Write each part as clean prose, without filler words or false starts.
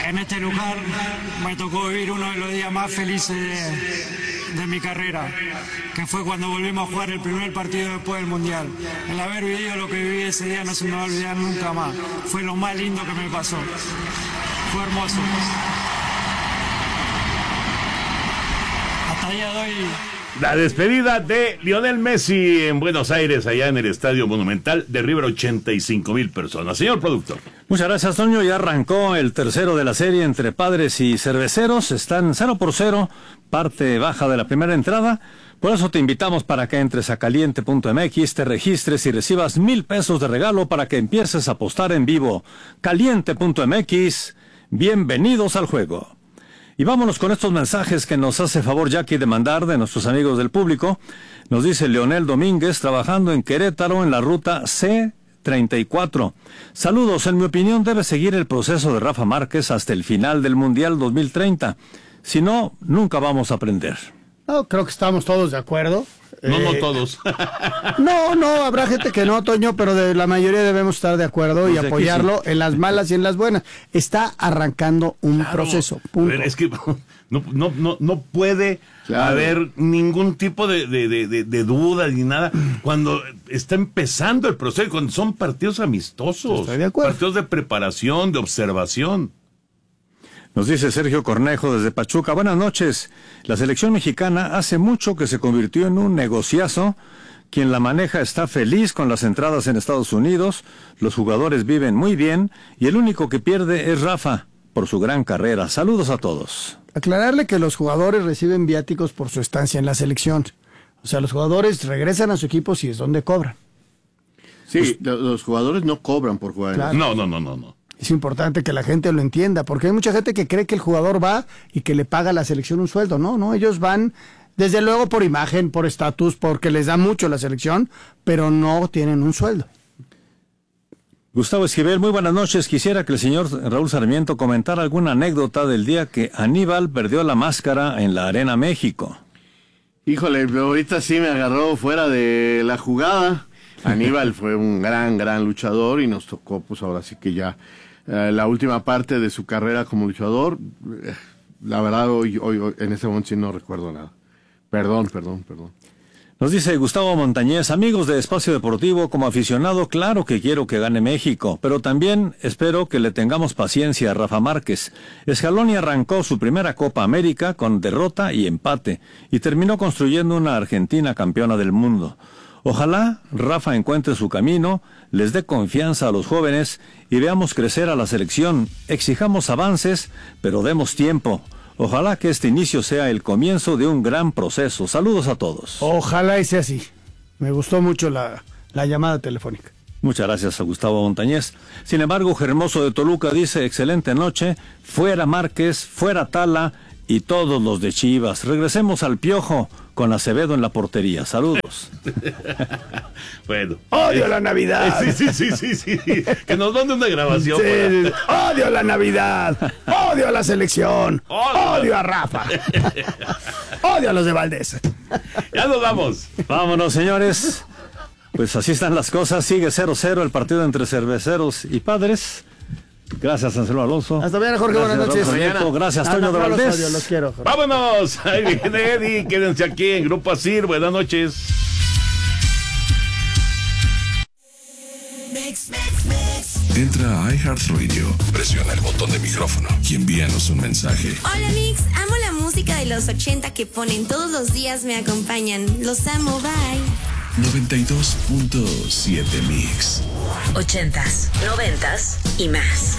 En este lugar me tocó vivir uno de los días más felices de mi carrera, que fue cuando volvimos a jugar el primer partido después del Mundial. El haber vivido lo que viví ese día no se me va a olvidar nunca más. Fue lo más lindo que me pasó. Fue hermoso. Hasta el día de hoy. La despedida de Lionel Messi en Buenos Aires, allá en el Estadio Monumental de River, 85,000 personas. Señor productor. Muchas gracias, Toño. Ya arrancó el tercero de la serie entre Padres y Cerveceros. Están 0-0, parte baja de la primera entrada. Por eso te invitamos para que entres a caliente.mx, te registres y recibas $1,000 de regalo para que empieces a apostar en vivo. Caliente.mx, bienvenidos al juego. Y vámonos con estos mensajes que nos hace favor Jackie de mandar de nuestros amigos del público. Nos dice Leonel Domínguez, trabajando en Querétaro en la ruta C34. Saludos, en mi opinión debe seguir el proceso de Rafa Márquez hasta el final del Mundial 2030. Si no, nunca vamos a aprender. No, creo que estamos todos de acuerdo. No todos. No, habrá gente que no, Toño, pero de la mayoría debemos estar de acuerdo y apoyarlo en las malas y en las buenas. Está arrancando un proceso. Punto. A ver, es que no puede haber ningún tipo de duda ni nada cuando está empezando el proceso, cuando son partidos amistosos. Estoy de acuerdo. Partidos de preparación, de observación. Nos dice Sergio Cornejo desde Pachuca. Buenas noches. La selección mexicana hace mucho que se convirtió en un negociazo. Quien la maneja está feliz con las entradas en Estados Unidos. Los jugadores viven muy bien. Y el único que pierde es Rafa por su gran carrera. Saludos a todos. Aclararle que los jugadores reciben viáticos por su estancia en la selección. O sea, los jugadores regresan a su equipo si es donde cobran. Sí, los jugadores no cobran por jugar. Claro. No. Es importante que la gente lo entienda, porque hay mucha gente que cree que el jugador va y que le paga a la selección un sueldo. No, ellos van, desde luego, por imagen, por estatus, porque les da mucho la selección, pero no tienen un sueldo. Gustavo Esquivel, muy buenas noches. Quisiera que el señor Raúl Sarmiento comentara alguna anécdota del día que Aníbal perdió la máscara en la Arena México. Híjole, ahorita sí me agarró fuera de la jugada. Aníbal fue un gran luchador y nos tocó, pues ahora sí que ya la última parte de su carrera como luchador. La verdad, hoy en ese momento sí no recuerdo nada. Perdón. Nos dice Gustavo Montañez, amigos de Espacio Deportivo, como aficionado, claro que quiero que gane México, pero también espero que le tengamos paciencia a Rafa Márquez. Scaloni arrancó su primera Copa América con derrota y empate, y terminó construyendo una Argentina campeona del mundo. Ojalá Rafa encuentre su camino, les dé confianza a los jóvenes y veamos crecer a la selección. Exijamos avances, pero demos tiempo. Ojalá que este inicio sea el comienzo de un gran proceso. Saludos a todos. Ojalá y sea así. Me gustó mucho la llamada telefónica. Muchas gracias a Gustavo Montañez. Sin embargo, Hermoso de Toluca dice, excelente noche, fuera Márquez, fuera Tala y todos los de Chivas. Regresemos al Piojo con Acevedo en la portería. Saludos. Bueno. ¡Odio la Navidad! Sí. Que nos mande una grabación. Sí. ¡Odio la Navidad! ¡Odio a la selección! ¡Odio a Rafa! ¡Odio a los de Valdés! Ya nos vamos. Vámonos, señores. Pues así están las cosas. Sigue 0-0 el partido entre Cerveceros y Padres. Gracias, Anselmo Alonso. Hasta mañana, Jorge. Gracias, buenas noches. Nieto. Gracias, Toño de Valdés. Los quiero, Jorge. ¡Vámonos! Ahí viene Eddie. Quédense aquí en Grupo Asir. Buenas noches. Entra a iHeartRadio, presiona el botón de micrófono y envíanos un mensaje. Hola Mix, amo la música de los 80 que ponen todos los días, me acompañan. Los amo, bye. 92.7 Mix. 80s, 90s y más.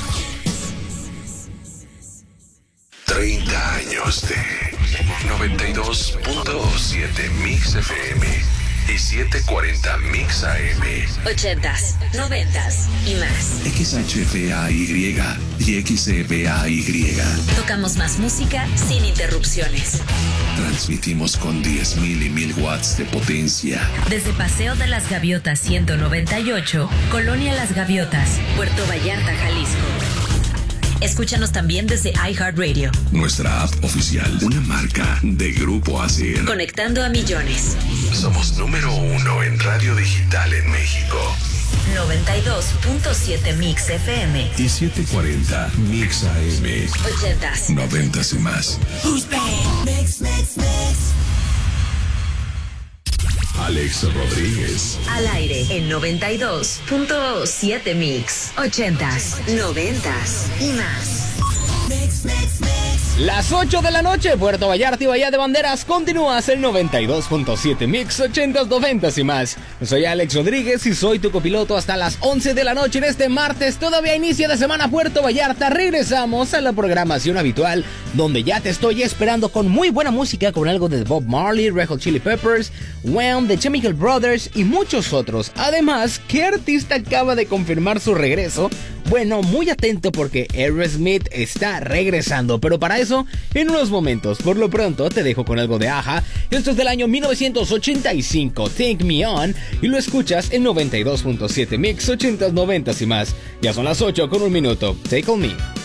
30 años de 92.7 Mix FM y 740 Mix AM. 80s, 90s y más. XHPAY y XEPAY. Tocamos más música sin interrupciones. Transmitimos con 10,000 y 1000 watts de potencia. Desde Paseo de las Gaviotas 198, Colonia Las Gaviotas, Puerto Vallarta, Jalisco. Escúchanos también desde iHeartRadio. Nuestra app oficial, una marca de Grupo Asir. Conectando a millones. Somos número 1 en radio digital en México. 92.7 Mix FM. Y 740 Mix AM. 80s, 90s y más. Alex Rodríguez. al aire en 92.7 Mix. 80s, 90s y más. Las 8 de la noche, Puerto Vallarta y Bahía de Banderas, continúas el 92.7 Mix, 80s, 90s y más. Soy Alex Rodríguez y soy tu copiloto hasta las 11 de la noche en este martes, todavía inicio de semana Puerto Vallarta. Regresamos a la programación habitual, donde ya te estoy esperando con muy buena música, con algo de Bob Marley, Red Hot Chili Peppers, Wham, The Chemical Brothers y muchos otros. Además, ¿qué artista acaba de confirmar su regreso? Bueno, muy atento porque Aerosmith está regresando, pero para eso, en unos momentos. Por lo pronto, te dejo con algo de Aja. Esto es del año 1985, Take Me On, y lo escuchas en 92.7 Mix, 80s, 90s y más. Ya son las 8 con un minuto. Take On Me.